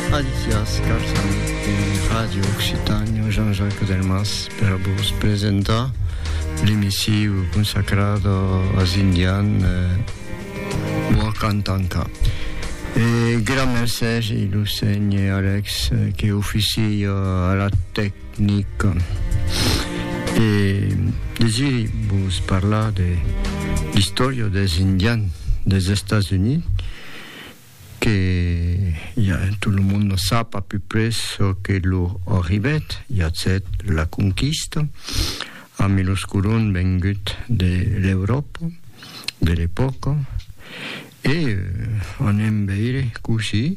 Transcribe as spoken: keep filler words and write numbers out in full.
Adicias, cars amici, Radio Occitania, Jean-Jacques Delmas, per vos presentar l'émission consacrée aux Indiens eh, Wakantanka. Et grand merci, il enseigne Alex, qui officie à la technique. Et désire vous parler de l'histoire des Indiens des États-Unis, que y a, tout le monde sait à peu près ce que leur arrivait. Il y a la conquista à los colons venus de l'Europe de l'époque. Et euh, on aime bien così